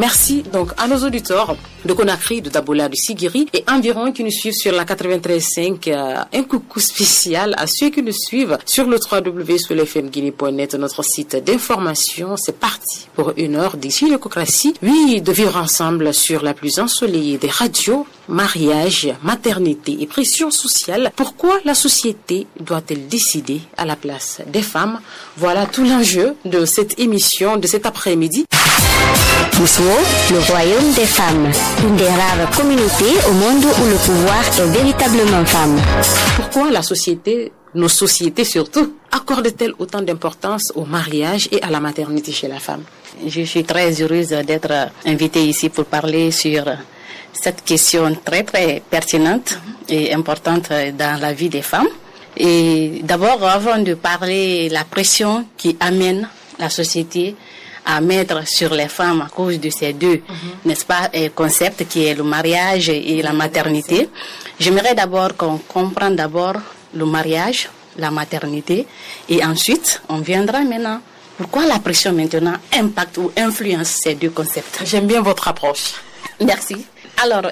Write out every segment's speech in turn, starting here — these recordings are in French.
Merci donc à nos auditeurs de Conakry, de Dabola, de Sigiri et environ qui nous suivent sur la 93.5. Un coucou spécial à ceux qui nous suivent sur le www.sulfmguinée.net, notre site d'information. C'est parti pour une heure d'ici l'écocratie. Oui, de vivre ensemble sur la plus ensoleillée des radios, mariage, maternité et pression sociale. Pourquoi la société doit-elle décider à la place des femmes? Voilà tout l'enjeu de cette émission de cet après-midi. Fuswo, le royaume des femmes, une des rares communautés au monde où le pouvoir est véritablement femme. Pourquoi la société, nos sociétés surtout, accordent-elles autant d'importance au mariage et à la maternité chez la femme? Je suis très heureuse d'être invitée ici pour parler sur cette question très très pertinente et importante dans la vie des femmes. Et d'abord, avant de parler de la pression qui amène la société à mettre sur les femmes à cause de ces deux, n'est-ce pas, concepts qui est le mariage et la maternité. J'aimerais d'abord qu'on comprenne d'abord le mariage, la maternité, et ensuite on viendra maintenant. Pourquoi la pression maintenant impacte ou influence ces deux concepts? J'aime bien votre approche. Merci. Alors,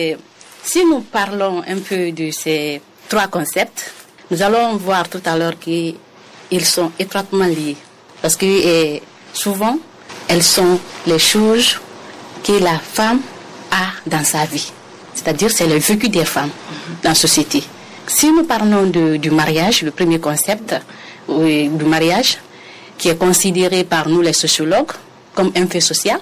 si nous parlons un peu de ces trois concepts, nous allons voir tout à l'heure qu'ils sont étroitement liés. Parce que souvent, elles sont les choses que la femme a dans sa vie. C'est-à-dire, c'est le vécu des femmes dans la société. Si nous parlons du mariage, le premier concept du mariage, qui est considéré par nous les sociologues comme un fait social.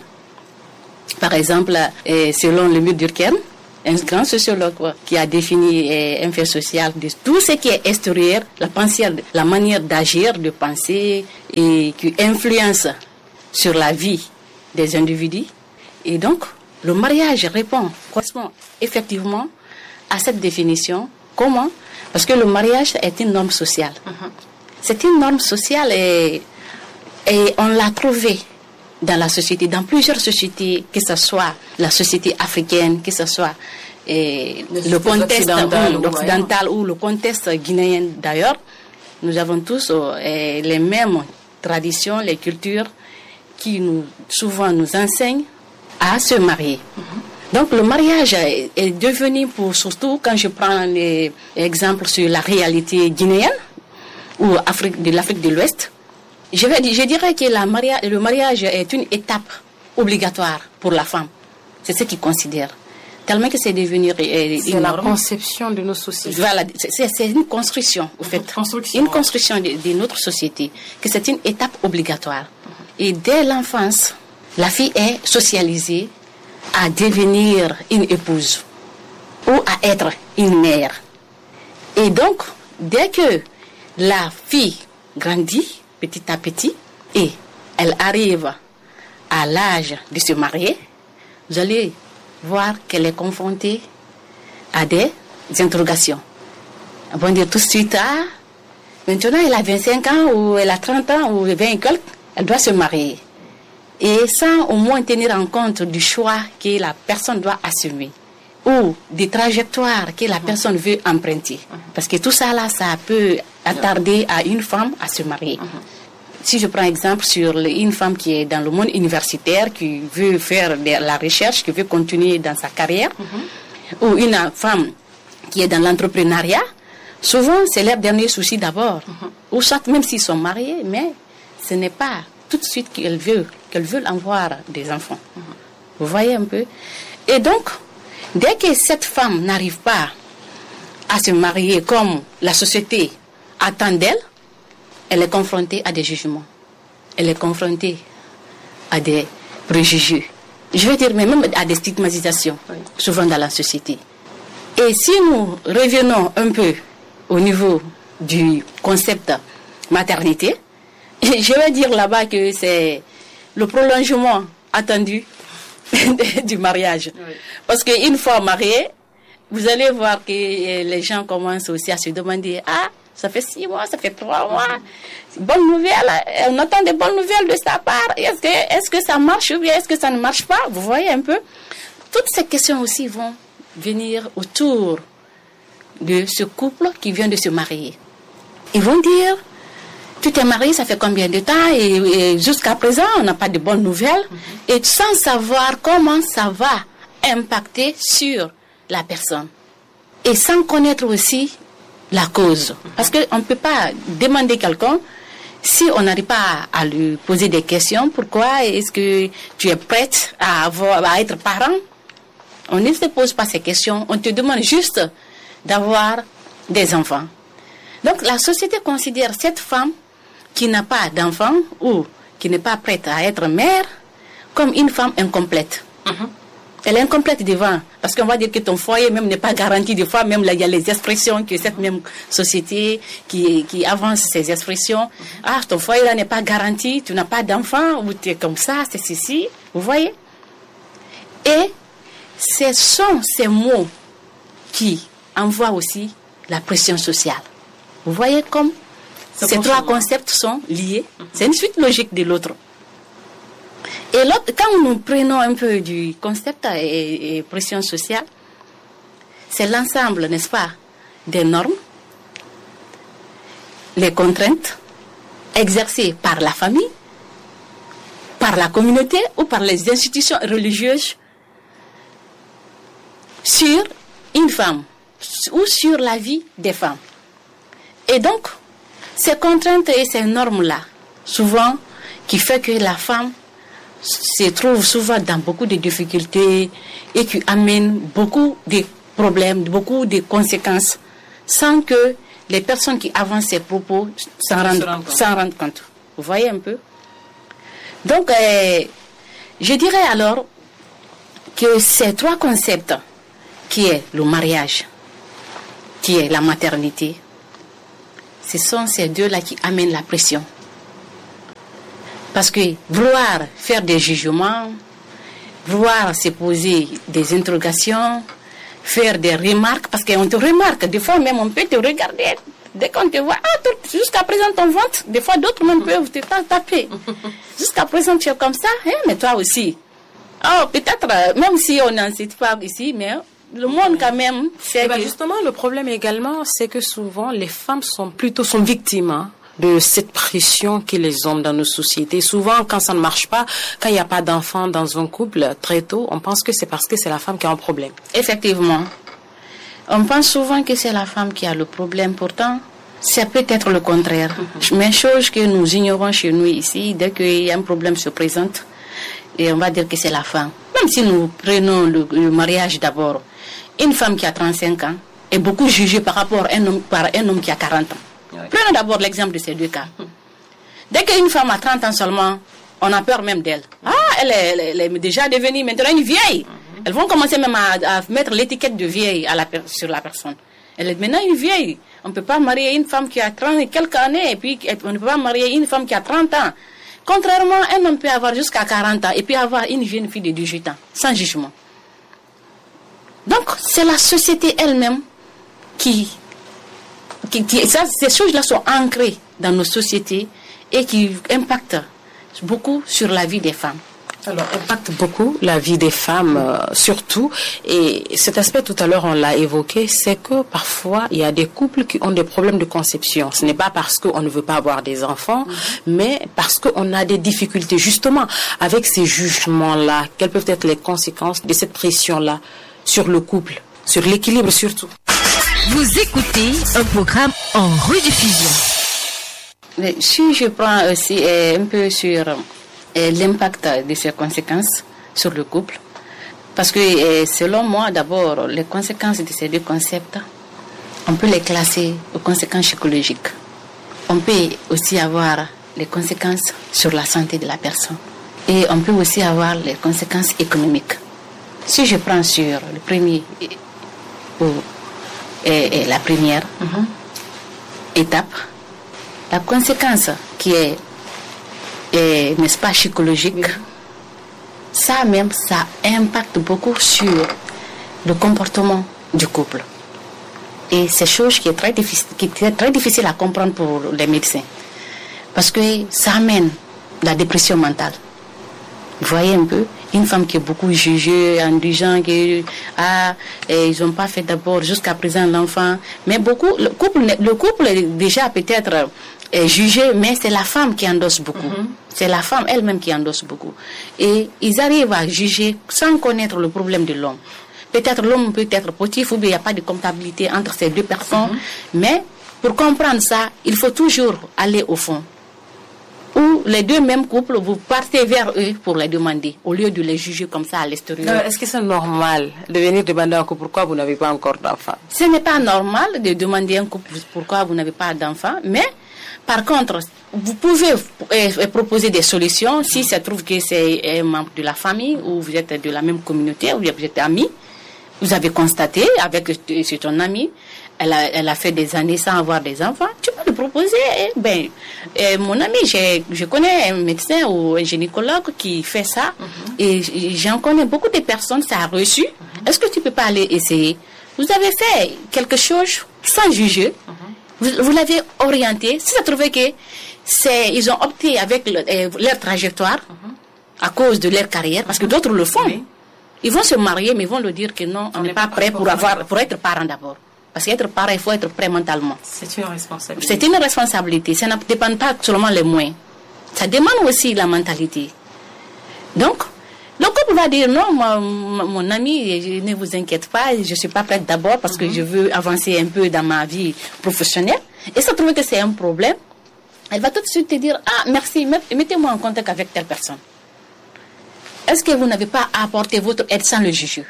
Par exemple, selon le mur Durkheim, un grand sociologue qui a défini un fait social de tout ce qui est extérieur, la pensée, la manière d'agir, de penser, et qui influence sur la vie des individus. Et donc, le mariage correspond effectivement à cette définition. Comment? Parce que le mariage est une norme sociale. C'est une norme sociale et on l'a trouvé dans la société, dans plusieurs sociétés, que ce soit la société africaine, que ce soit le contexte occidental ou le contexte guinéen d'ailleurs. Nous avons tous les mêmes traditions, les cultures qui souvent nous enseignent à se marier. Donc le mariage est devenu, surtout quand je prends l'exemple sur la réalité guinéenne ou de l'Afrique de l'Ouest, je dirais que le mariage est une étape obligatoire pour la femme. C'est ce qu'ils considèrent. Tellement que c'est devenu c'est la conception de nos sociétés. Voilà, c'est une construction, en fait. Une construction de notre société, que c'est une étape obligatoire. Et dès l'enfance, la fille est socialisée à devenir une épouse ou à être une mère. Et donc, dès que la fille grandit petit à petit et elle arrive à l'âge de se marier, vous allez voir qu'elle est confrontée à des interrogations. On va dire tout de suite, maintenant elle a 25 ans ou elle a 30 ans ou 20 et quelques, elle doit se marier. Et sans au moins tenir en compte du choix que la personne doit assumer ou des trajectoires que la personne veut emprunter. Parce que tout ça là, ça peut attarder à une femme à se marier. Si je prends exemple sur une femme qui est dans le monde universitaire, qui veut faire de la recherche, qui veut continuer dans sa carrière, ou une femme qui est dans l'entrepreneuriat, souvent c'est leur dernier souci d'abord. Ou soit même s'ils sont mariés, mais ce n'est pas tout de suite qu'elles veulent avoir des enfants. Vous voyez un peu? Et donc, dès que cette femme n'arrive pas à se marier comme la société attend d'elle, elle est confrontée à des jugements. Elle est confrontée à des préjugés. Je veux dire même à des stigmatisations, souvent dans la société. Et si nous revenons un peu au niveau du concept maternité, je vais dire là-bas que c'est le prolongement attendu du mariage. Parce qu'une fois marié, vous allez voir que les gens commencent aussi à se demander, ça fait 6 mois, ça fait 3 mois, bonne nouvelle, on attend des bonnes nouvelles de sa part, est-ce que ça marche ou bien est-ce que ça ne marche pas? Vous voyez un peu? Toutes ces questions aussi vont venir autour de ce couple qui vient de se marier. Ils vont dire, tu t'es marié, ça fait combien de temps et jusqu'à présent, on n'a pas de bonnes nouvelles. Et sans savoir comment ça va impacter sur la personne. Et sans connaître aussi la cause. Parce qu'on ne peut pas demander quelqu'un si on n'arrive pas à lui poser des questions. Pourquoi est-ce que tu es prête à être parent? On ne se pose pas ces questions. On te demande juste d'avoir des enfants. Donc la société considère cette femme qui n'a pas d'enfants ou qui n'est pas prête à être mère comme une femme incomplète. Elle est incomplète devant, parce qu'on va dire que ton foyer même n'est pas garanti. Des fois, même là, il y a les expressions que cette même société qui avance ces expressions. Ah, ton foyer là n'est pas garanti, tu n'as pas d'enfant, ou tu es comme ça, c'est ceci. Vous voyez? Et ce sont ces mots qui envoient aussi la pression sociale. Vous voyez comme ces trois concepts sont liés. C'est une suite logique de l'autre. Et l'autre, quand nous prenons un peu du concept et pression sociale, c'est l'ensemble, n'est-ce pas, des normes, les contraintes exercées par la famille, par la communauté ou par les institutions religieuses sur une femme ou sur la vie des femmes. Et donc, ces contraintes et ces normes-là, souvent, qui fait que la femme se trouve souvent dans beaucoup de difficultés et qui amène beaucoup de problèmes, beaucoup de conséquences, sans que les personnes qui avancent ces propos s'en rendent compte. Vous voyez un peu? Donc, je dirais alors que ces trois concepts, qui est le mariage, qui est la maternité, ce sont ces deux-là qui amènent la pression. Parce que vouloir faire des jugements, vouloir se poser des interrogations, faire des remarques, parce qu'on te remarque, des fois même on peut te regarder, dès qu'on te voit, jusqu'à présent ton ventre, des fois d'autres même peuvent te taper. Jusqu'à présent tu es comme ça, hein, mais toi aussi. Oh, peut-être, même si on n'en cite pas ici, mais le monde quand même, c'est que... Justement, le problème également, c'est que souvent les femmes sont victimes, hein, de cette pression que les hommes dans nos sociétés. Souvent, quand ça ne marche pas, quand il n'y a pas d'enfants dans un couple, très tôt, on pense que c'est parce que c'est la femme qui a un problème. Effectivement. On pense souvent que c'est la femme qui a le problème. Pourtant, c'est peut-être le contraire. Mais chose que nous ignorons chez nous ici, dès qu'il y a un problème se présente, et on va dire que c'est la femme. Même si nous prenons le mariage d'abord, une femme qui a 35 ans est beaucoup jugée par rapport par un homme qui a 40 ans. Prenons d'abord l'exemple de ces deux cas. Dès qu'une femme a 30 ans seulement, on a peur même d'elle. Ah, elle est déjà devenue maintenant une vieille. Elles vont commencer même à mettre l'étiquette de vieille sur la personne. Elle est maintenant une vieille. On ne peut pas marier une femme qui a 30 et quelques années, et puis on ne peut pas marier une femme qui a 30 ans. Contrairement, un homme peut avoir jusqu'à 40 ans, et puis avoir une jeune fille de 18 ans, sans jugement. Donc, c'est la société elle-même ces choses-là sont ancrées dans nos sociétés et qui impactent beaucoup sur la vie des femmes. Alors, impacte beaucoup la vie des femmes, surtout. Et cet aspect, tout à l'heure, on l'a évoqué, c'est que parfois, il y a des couples qui ont des problèmes de conception. Ce n'est pas parce qu'on ne veut pas avoir des enfants, mais parce qu'on a des difficultés. Justement, avec ces jugements-là, quelles peuvent être les conséquences de cette pression-là sur le couple, sur l'équilibre surtout? Vous écoutez un programme en rediffusion. Mais si je prends aussi un peu sur l'impact de ces conséquences sur le couple, parce que selon moi, d'abord, les conséquences de ces deux concepts, on peut les classer aux conséquences psychologiques. On peut aussi avoir les conséquences sur la santé de la personne. Et on peut aussi avoir les conséquences économiques. Si je prends sur le premier et la première étape, la conséquence qui est, n'est-ce pas, psychologique, ça impacte beaucoup sur le comportement du couple. Et c'est chose qui est très difficile à comprendre pour les médecins. Parce que ça amène la dépression mentale. Vous voyez un peu, une femme qui est beaucoup jugée en disant que ils n'ont pas fait d'abord jusqu'à présent l'enfant. Mais beaucoup, le couple déjà peut-être jugés, mais c'est la femme qui endosse beaucoup. C'est la femme elle-même qui endosse beaucoup. Et ils arrivent à juger sans connaître le problème de l'homme. Peut-être l'homme peut être potif ou bien il n'y a pas de comptabilité entre ces deux personnes. Mais pour comprendre ça, il faut toujours aller au fond. Ou les deux mêmes couples, vous partez vers eux pour les demander, au lieu de les juger comme ça à l'extérieur. Est-ce que c'est normal de venir demander à un couple pourquoi vous n'avez pas encore d'enfant? Ce n'est pas normal de demander à un couple pourquoi vous n'avez pas d'enfant, mais par contre, vous pouvez proposer des solutions si ça trouve que c'est un membre de la famille ou vous êtes de la même communauté ou vous êtes amis. Vous avez constaté avec ton ami, elle a fait des années sans avoir des enfants. Tu peux lui proposer. Mon ami, je connais un médecin ou un gynécologue qui fait ça. Et j'en connais beaucoup de personnes, ça a reçu. Est-ce que tu peux pas aller essayer? Vous avez fait quelque chose sans juger. Vous l'avez orienté. Si ça trouvait que ils ont opté avec leur trajectoire à cause de leur carrière, parce que d'autres le font. Ils vont se marier, mais ils vont le dire que non, on n'est pas prêt pour être parent d'abord. Parce qu'être parent, il faut être prêt mentalement. C'est une responsabilité. C'est une responsabilité. Ça ne dépend pas seulement les moyens. Ça demande aussi la mentalité. Donc, le couple va dire non, mon ami, ne vous inquiète pas, je ne suis pas prête d'abord parce que je veux avancer un peu dans ma vie professionnelle. Et ça trouve que c'est un problème. Elle va tout de suite te dire, ah merci, mettez-moi en contact avec telle personne. Est-ce que vous n'avez pas apporté votre aide sans le juger?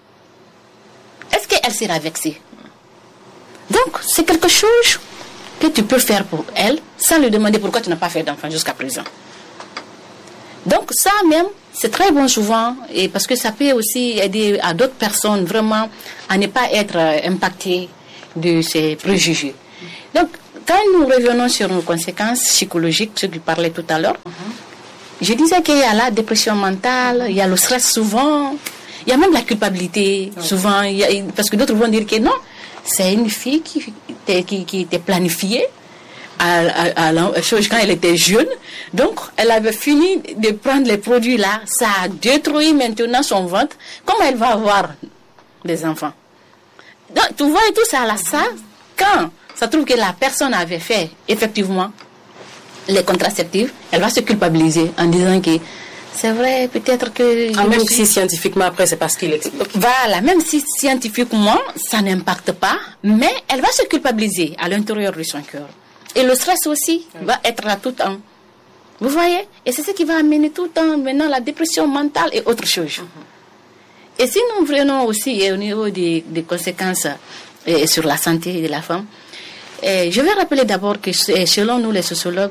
Est-ce qu'elle sera vexée? Donc, c'est quelque chose que tu peux faire pour elle sans lui demander pourquoi tu n'as pas fait d'enfant jusqu'à présent. Donc, ça même, c'est très bon souvent, et parce que ça peut aussi aider à d'autres personnes vraiment à ne pas être impactées de ces préjugés. Donc, quand nous revenons sur nos conséquences psychologiques, ce que je parlais tout à l'heure, je disais qu'il y a la dépression mentale, il y a le stress souvent, il y a même la culpabilité souvent, parce que d'autres vont dire que non, c'est une fille qui était planifiée quand elle était jeune. Donc, elle avait fini de prendre les produits là, ça a détruit maintenant son ventre. Comment elle va avoir des enfants? Donc, tu vois tout ça là, ça, quand ça trouve que la personne avait fait effectivement les contraceptifs, elle va se culpabiliser en disant que c'est vrai, peut-être que... même si scientifiquement, après, c'est parce qu'il explique. Voilà, même si scientifiquement, ça n'impacte pas, mais elle va se culpabiliser à l'intérieur de son cœur. Et le stress aussi va être là tout le temps. Vous voyez? Et c'est ce qui va amener tout le temps maintenant la dépression mentale et autre chose. Et si nous prenons aussi au niveau des conséquences sur la santé de la femme, je vais rappeler d'abord que selon nous les sociologues,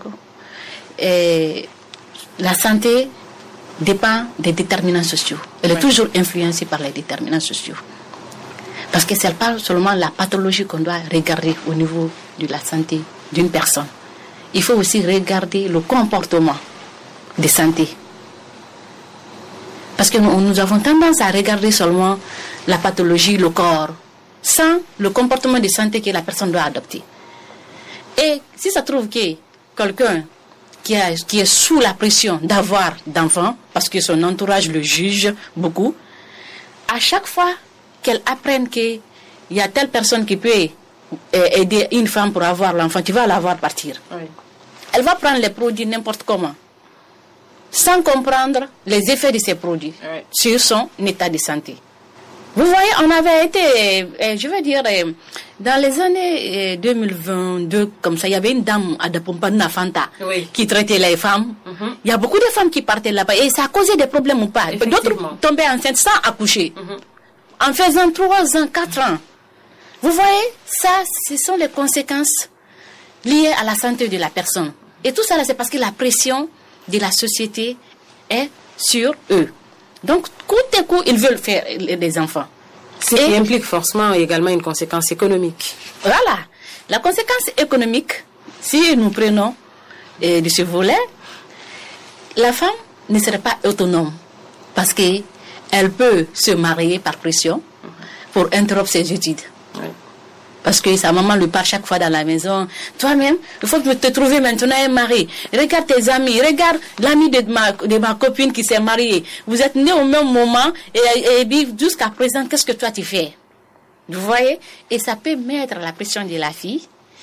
la santé dépend des déterminants sociaux. Elle est toujours influencée par les déterminants sociaux. Parce que ce n'est pas seulement la pathologie qu'on doit regarder au niveau de la santé d'une personne. Il faut aussi regarder le comportement de santé. Parce que nous avons tendance à regarder seulement la pathologie, le corps, sans le comportement de santé que la personne doit adopter. Et si ça trouve que quelqu'un qui est sous la pression d'avoir d'enfants, parce que son entourage le juge beaucoup, à chaque fois qu'elle apprenne qu'il y a telle personne qui peut aider une femme pour avoir l'enfant, tu vas la voir partir. Oui. Elle va prendre les produits n'importe comment, sans comprendre les effets de ces produits sur son état de santé. Vous voyez, on avait été, je veux dire, dans les années 2022, comme ça, il y avait une dame à Dapompana Fanta qui traitait les femmes. Il y a beaucoup de femmes qui partaient là-bas et ça a causé des problèmes ou pas. D'autres tombaient enceintes sans accoucher, en faisant 3 ans, 4 ans. Vous voyez, ça, ce sont les conséquences liées à la santé de la personne. Et tout ça, c'est parce que la pression de la société est sur eux. Donc, coûte et coup, ils veulent faire des enfants. Ce qui implique forcément également une conséquence économique. Voilà. La conséquence économique, si nous prenons de ce volet, la femme ne serait pas autonome parce qu'elle peut se marier par pression pour interrompre ses études. Oui. Parce que sa maman lui parle chaque fois dans la maison. Toi-même, il faut te trouver maintenant un mari. Regarde tes amis, regarde l'ami de ma copine qui s'est mariée. Vous êtes nés au même moment et jusqu'à présent, qu'est-ce que toi tu fais? Vous voyez? Et ça peut mettre la pression de la fille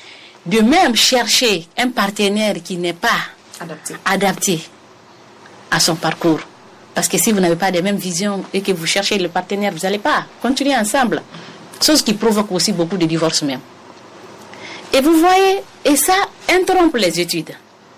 de même chercher un partenaire qui n'est pas adapté à son parcours. Parce que si vous n'avez pas les mêmes visions et que vous cherchez le partenaire, vous n'allez pas continuer ensemble. Chose qui provoque aussi beaucoup de divorces même. Et vous voyez, et ça interrompt les études.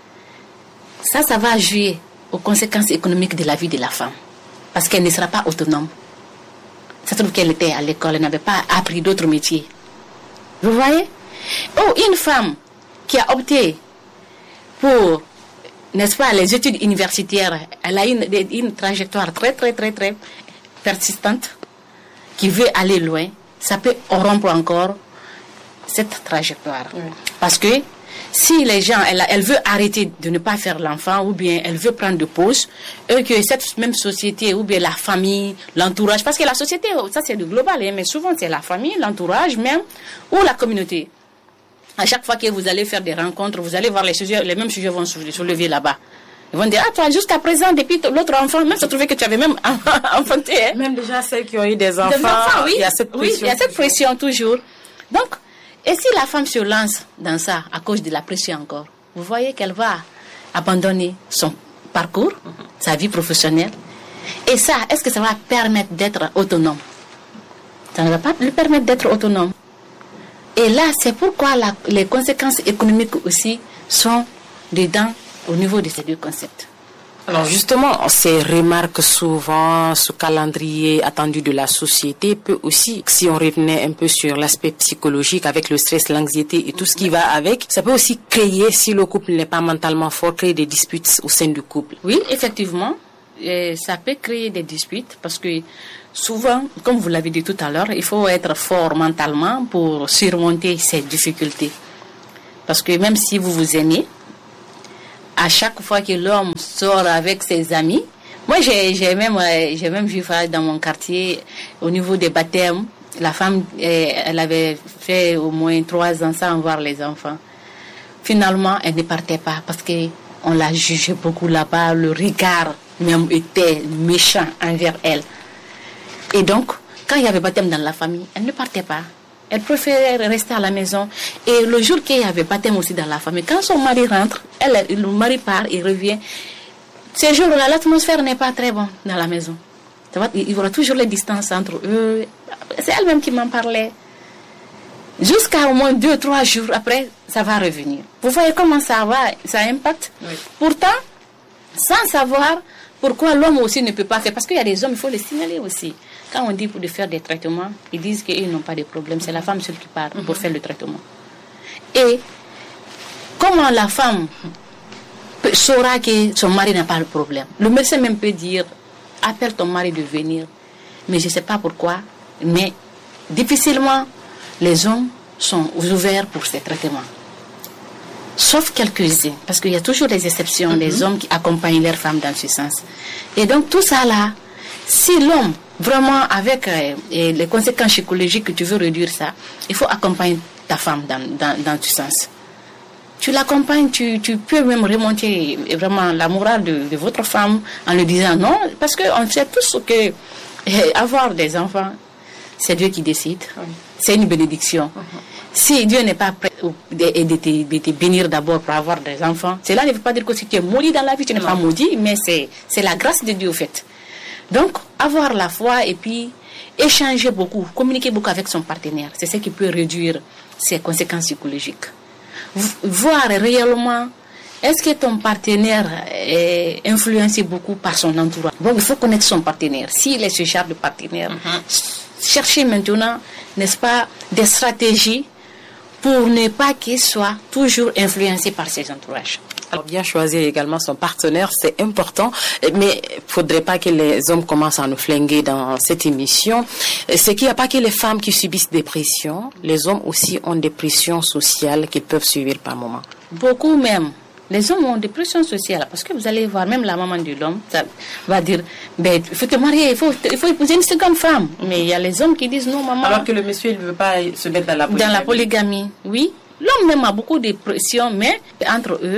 Ça va jouer aux conséquences économiques de la vie de la femme. Parce qu'elle ne sera pas autonome. Ça se trouve qu'elle était à l'école, elle n'avait pas appris d'autres métiers. Vous voyez? Une femme qui a opté pour, n'est-ce pas, les études universitaires, elle a une trajectoire très, très, très, très persistante, qui veut aller loin, ça peut rompre encore cette trajectoire. Oui. Parce que si les gens, elle veut arrêter de ne pas faire l'enfant, ou bien elle veut prendre de pause, et que cette même société, ou bien la famille, l'entourage, parce que la société, ça c'est du global, hein, mais souvent c'est la famille, l'entourage même, ou la communauté. À chaque fois que vous allez faire des rencontres, vous allez voir les mêmes sujets vont se soulever là-bas. Ils vont dire, toi, jusqu'à présent, depuis l'autre enfant, même se trouvait que tu avais même enfanté. Hein. Même déjà celles qui ont eu des enfants, oui, il y a cette pression. Oui, il y a cette pression toujours. Donc, et si la femme se lance dans ça à cause de la pression encore, vous voyez qu'elle va abandonner son parcours, sa vie professionnelle. Et ça, est-ce que ça va permettre d'être autonome? Ça ne va pas lui permettre d'être autonome. Et là, c'est pourquoi les conséquences économiques aussi sont dedans au niveau de ces deux concepts. Alors justement, ces remarques souvent, ce calendrier attendu de la société peut aussi, si on revenait un peu sur l'aspect psychologique avec le stress, l'anxiété et tout ce qui va avec, ça peut aussi créer, si le couple n'est pas mentalement fort, créer des disputes au sein du couple. Oui, effectivement, ça peut créer des disputes parce que souvent, comme vous l'avez dit tout à l'heure, il faut être fort mentalement pour surmonter ces difficultés. Parce que même si vous vous aimez, à chaque fois que l'homme sort avec ses amis, moi j'ai même vu dans mon quartier, au niveau des baptêmes, la femme, elle avait fait au moins 3 ans sans voir les enfants. Finalement, elle ne partait pas parce qu'on la jugeait beaucoup là-bas, le regard même était méchant envers elle. Et donc, quand il y avait baptême dans la famille, elle ne partait pas. Elle préférait rester à la maison. Et le jour qu'il y avait baptême aussi dans la famille, quand son mari rentre, le mari part, il revient. Ces jours-là, l'atmosphère n'est pas très bonne dans la maison. Il y aura toujours les distances entre eux. C'est elle-même qui m'en parlait. Jusqu'à au moins 2-3 jours après, ça va revenir. Vous voyez comment ça impacte. Oui. Pourtant, sans savoir pourquoi l'homme aussi ne peut pas faire. Parce qu'il y a des hommes, il faut les signaler aussi. Quand on dit de faire des traitements, ils disent qu'ils n'ont pas de problème. C'est la femme seule qui part pour faire le traitement. Et comment la femme saura que son mari n'a pas le problème? Le médecin même peut dire, appelle ton mari de venir. Mais je ne sais pas pourquoi. Mais difficilement, les hommes sont ouverts pour ces traitements. Sauf quelques-uns. Parce qu'il y a toujours des exceptions, des hommes qui accompagnent leurs femmes dans ce sens. Et donc tout ça là, si l'homme, vraiment avec les conséquences psychologiques que tu veux réduire ça, il faut accompagner ta femme dans ce sens. Tu l'accompagnes, tu peux même remonter vraiment la morale de votre femme en lui disant non, parce qu'on sait tous que avoir des enfants, c'est Dieu qui décide. Oui. C'est une bénédiction. Si Dieu n'est pas prêt de te bénir d'abord pour avoir des enfants, cela ne veut pas dire que si tu es maudit dans la vie, tu n'es pas maudit, mais c'est la grâce de Dieu au fait. Donc, avoir la foi et puis échanger beaucoup, communiquer beaucoup avec son partenaire, c'est ce qui peut réduire ces conséquences psychologiques. Voir réellement, est-ce que ton partenaire est influencé beaucoup par son entourage? Donc, il faut connaître son partenaire. S'il est ce genre de partenaire, chercher maintenant, n'est-ce pas, des stratégies pour ne pas qu'il soit toujours influencé par ses entourages. Alors, bien choisir également son partenaire, c'est important, mais il ne faudrait pas que les hommes commencent à nous flinguer dans cette émission. C'est qu'il n'y a pas que les femmes qui subissent des pressions, les hommes aussi ont des pressions sociales qu'ils peuvent subir par moment. Beaucoup même. Les hommes ont des pressions sociales parce que vous allez voir, même la maman de l'homme ça va dire, il faut te marier, il faut épouser une seconde femme. Mais il y a les hommes qui disent non, maman. Alors que le monsieur il ne veut pas se mettre dans la polygamie. Dans la polygamie, oui. L'homme même a beaucoup de pression, mais entre eux,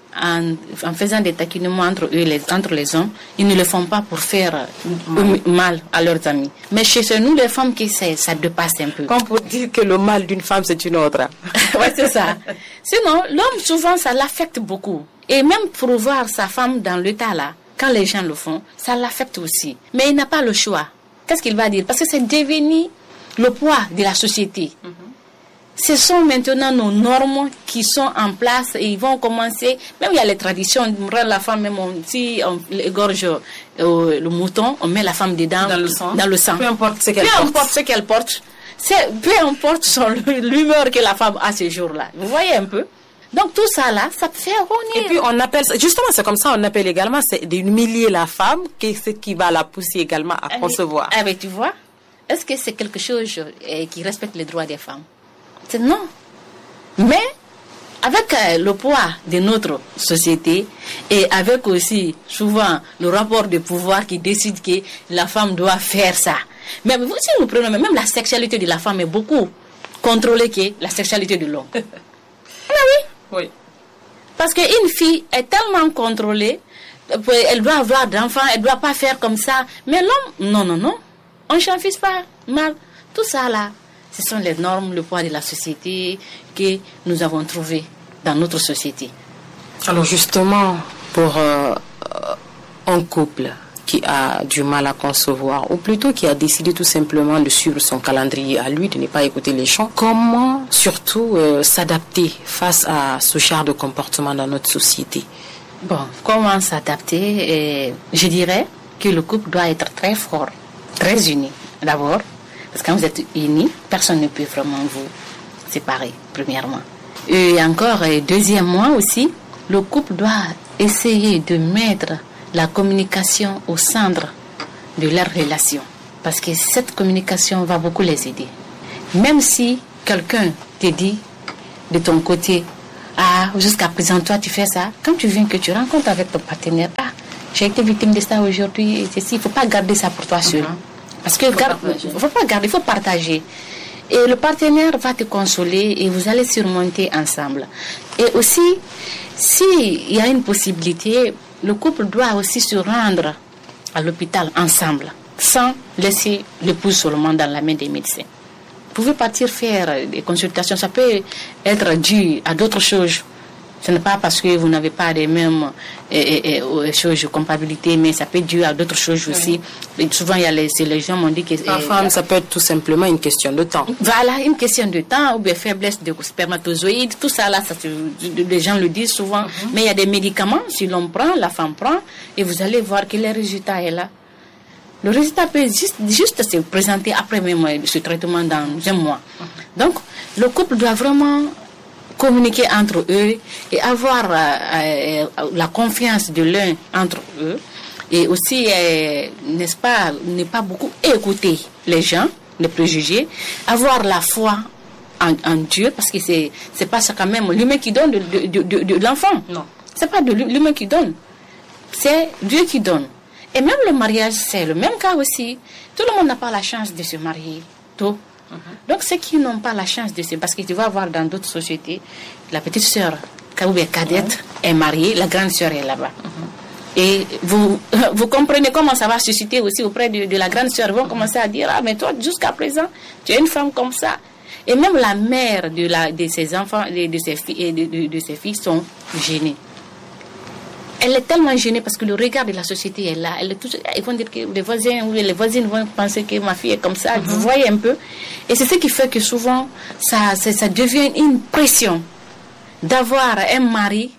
en faisant des taquinements entre les hommes, ils ne le font pas pour faire mal à leurs amis. Mais chez nous, les femmes, ça dépasse un peu. Comme pour dire que le mal d'une femme, c'est une autre. Oui, c'est ça. Sinon, l'homme, souvent, ça l'affecte beaucoup. Et même pour voir sa femme dans l'état là, quand les gens le font, ça l'affecte aussi. Mais il n'a pas le choix. Qu'est-ce qu'il va dire? Parce que c'est devenu le poids de la société. Ce sont maintenant nos normes qui sont en place et ils vont commencer. Même il y a les traditions. La femme, même si on égorge le mouton, on met la femme dedans dans le sang. Peu importe ce qu'elle porte. Peu importe l'humeur que la femme a ce jour-là. Vous voyez un peu? Donc tout ça là, ça fait rogner. Et puis on appelle, justement c'est comme ça, on appelle également, c'est d'humilier la femme, ce qui va la pousser également à concevoir. Ah mais tu vois, est-ce que c'est quelque chose qui respecte les droits des femmes? C'est non. Mais avec le poids de notre société et avec aussi souvent le rapport de pouvoir qui décide que la femme doit faire ça. Mais si nous prenons même la sexualité de la femme est beaucoup contrôlée que la sexualité de l'homme. Oui. Parce qu'une fille est tellement contrôlée, elle doit avoir d'enfants, elle ne doit pas faire comme ça. Mais l'homme, non. On ne s'en fiche pas mal. Tout ça là, ce sont les normes, le poids de la société que nous avons trouvé dans notre société. Alors justement, pour un couple qui a du mal à concevoir, ou plutôt qui a décidé tout simplement de suivre son calendrier à lui, de ne pas écouter les gens, comment surtout s'adapter face à ce genre de comportement dans notre société? Bon, comment s'adapter? Je dirais que le couple doit être très fort, très uni d'abord, parce que quand vous êtes unis, personne ne peut vraiment vous séparer, premièrement. Et encore, deuxièmement aussi, le couple doit essayer de mettre la communication au centre de leur relation. Parce que cette communication va beaucoup les aider. Même si quelqu'un te dit de ton côté, jusqu'à présent, toi, tu fais ça. Quand tu viens, que tu rencontres avec ton partenaire, j'ai été victime de ça aujourd'hui, il ne faut pas garder ça pour toi seul. Parce que faut pas garder, il faut partager. Et le partenaire va te consoler et vous allez surmonter ensemble. Et aussi, s'il y a une possibilité, le couple doit aussi se rendre à l'hôpital ensemble, sans laisser l'épouse seulement dans la main des médecins. Vous pouvez partir faire des consultations, ça peut être dû à d'autres choses. Ce n'est pas parce que vous n'avez pas les mêmes choses de compatibilité, mais ça peut être dû à d'autres choses aussi. Et souvent, les gens m'ont dit que... Parfois, ça peut être tout simplement une question de temps. Voilà, une question de temps, ou bien faiblesse de spermatozoïdes, tout ça là, les gens le disent souvent. Mais il y a des médicaments, si l'on prend, la femme prend, et vous allez voir que le résultat est là. Le résultat peut juste se présenter après même ce traitement dans un mois. Donc, le couple doit vraiment communiquer entre eux et avoir la confiance de l'un entre eux. Et aussi, n'est-ce pas, ne pas beaucoup écouter les gens, les préjugés, avoir la foi en Dieu, parce que c'est pas ça quand même l'humain qui donne de l'enfant. Non. C'est pas de l'humain qui donne, c'est Dieu qui donne. Et même le mariage, c'est le même cas aussi. Tout le monde n'a pas la chance de se marier tôt. Donc ceux qui n'ont pas la chance de se... Parce que tu vas voir dans d'autres sociétés, la petite sœur, ou bien cadette, est mariée, la grande sœur est là-bas. Et vous comprenez comment ça va susciter aussi auprès de la grande sœur. Ils vont commencer à dire, mais toi, jusqu'à présent, tu es une femme comme ça. Et même la mère de ses enfants, de ses filles sont gênées. Elle est tellement gênée parce que le regard de la société est là. Ils vont dire que les voisins ou les voisines vont penser que ma fille est comme ça. Vous voyez un peu. Et c'est ce qui fait que souvent, ça devient une pression d'avoir un mari